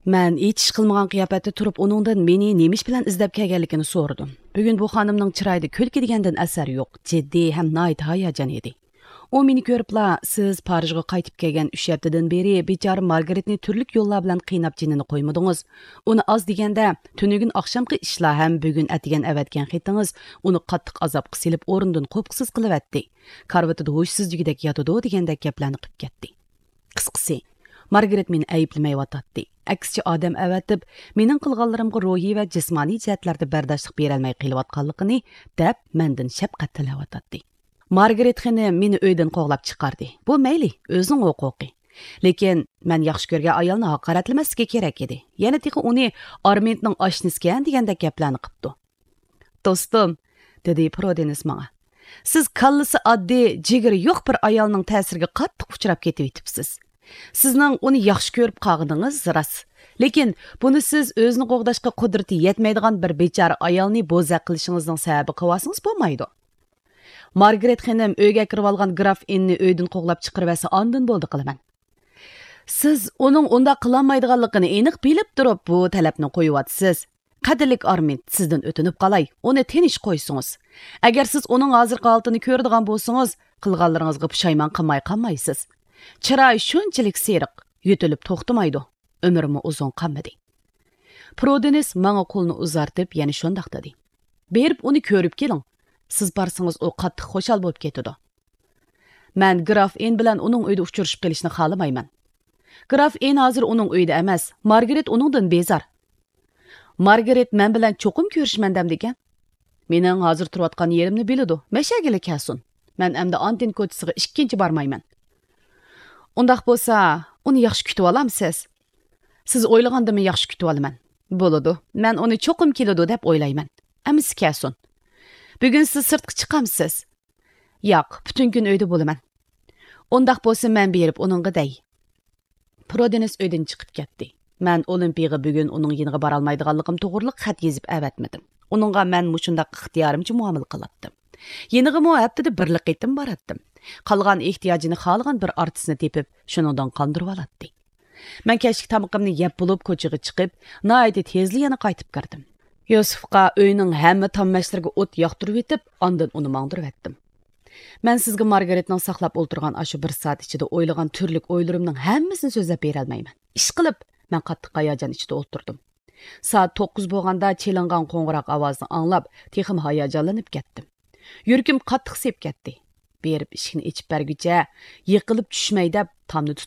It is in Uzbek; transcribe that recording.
Mən heç iş qılmagan qiyafətdə turub onundan meni nemish bilan izlab kelganligini so'radim. Bugun bu xonimning chiroyida kulki degandan asar yo'q, jiddiy ham nihoyat hayajon edi. O meni ko'ribla, siz Parijga qaytib kelgan 3 haftadan beri bechora Margaretni turlik yo'llar bilan qiynab jinini qo'ymadingiz. Uni oz deganda tunugin oqshomqi ishlar ham bugun atigan avatgan xitingiz uni qattiq azobga silib o'rindan qo'pqisiz qilyapti. Karvatida hushsizligidek yotadi degandek gaplarni qilib ketdi. Qisqasi, Margaret meni ayblamayotdi. Aksicha odam avatib, mening qilganlarimga ruhiy va jismoniy jihatlarda bardoshlik berolmay qilayotganligini deb mendan shafqat tilayotdi. Margaret xonim meni uydan qo'g'lab chiqardi. Bu mayli, o'zining huquqi. Lekin men yaxshi ko'rgan ayolni haqoratlamaslikka kerak edi. Yana tiqi uni Armentning oshnisigan degandek gaplarni qilibdi. Do'stim, dedi Prodenis menga. Siz kallasi oddiy, jigiri yo'q bir ayolning ta'siriga qattiq uchrab ketib yetibsiz. Sizning uni yaxshi ko'rib qolganingiz rost. Lekin buni siz o'zini qo'g'dashga qudrati yetmaydigan bir bechora ayolni bo'zaq qilishingizning sababi qilsangiz bo'lmaydi. Margaret xonim uyga kirib olgan Graf Enni uydan qo'g'lab chiqarib ondan bo'ldi qilaman. Siz uning unda qilolmaydiganligini aniq bilib turib bu talabni qo'yibsiz. Qadrlik Arment, sizdan o'tinib qolay, uni tinish qo'ysingiz. Agar siz uning hozirgi holatini ko'radigan bo'lsangiz, qilganlaringizga pushaymon qilmay qolmaysiz. Chiroy shunchalik seriq, yutilib to'xtamaydi. Umrimi uzun qolmadi. Prodenis menga qo'lni uzartib, yana shundoq dedi. Berib uni ko'rib keling. Siz barsangiz u qattiq xo'shal bo'lib ketadi. Men Graf En bilan uning uyida uchrashib qolishni xohlamayman. Graf En hozir uning uyida emas, Margaret uningdan bezor. Margaret men bilan cho'qim ko'rishman demdikan. Mening hozir turayotgan yerimni biladi. Mashagili kelsin. Men endi Antin ko'chasiga ikkinchi bormayman. Undaq bo'lsa, uni yaxshi kutib olamsiz. Siz o'ylagandimi yaxshi kutib olaman. Bo'ladi. Men uni cho'qim keladi deb o'ylayman. Ammo kelsin. Bugun siz sirtqa chiqamsiz. Yo'q, butun kun uyda bo'laman. Undaq bo'lsa men berib uningga day. Prodenis uydan chiqib ketdi. Men Olimpiyaga bugun uning yeniga bora olmaydiganligim to'g'riliq xat yozib avatmadim. Uningga men mushundaq ixtiyorimcha muomala qilatdim. Yeniga mu haftada birlik etim baratdim. Qolgan ehtiyojini xohlagan bir artistni tepib, shuningdan qondirib olatdi. Men kechki tamoqimni yeb bo'lib ko'chaga chiqib, nihoyat tezli yana qaytib kirdim. Yusufqa uyning hamma tommashlariga o't yoqtirib etib, ondan uni mangdirib etdim. Men sizga Margaretning saqlab o'ltirgan ashu 1 soat ichida o'ylagan turlik o'ylarimning hammasini so'zlab bera olmayman. Ish qilib, men qattiq hayajon ichida o'tirdim. Soat 9 bo'lganda chelingan qo'ng'iroq ovozni anglab, texim hayajonlanib ketdim. Yuragim qattiq sep ketdi. Berib ishni ichib berguncha, yiqilib tushmay deb tomni